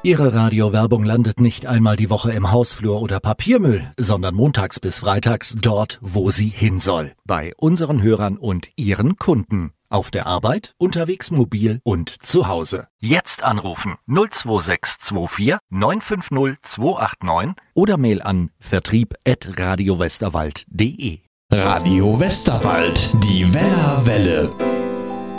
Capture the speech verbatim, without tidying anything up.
Ihre Radiowerbung landet nicht einmal die Woche im Hausflur oder Papiermüll, sondern montags bis freitags dort, wo sie hin soll. Bei unseren Hörern und Ihren Kunden. Auf der Arbeit, unterwegs mobil und zu Hause. Jetzt anrufen null zwei sechs zwei vier neun fünf null zwei acht neun oder Mail an vertrieb at radiowesterwald punkt de. Radio Westerwald, die Wellerwelle.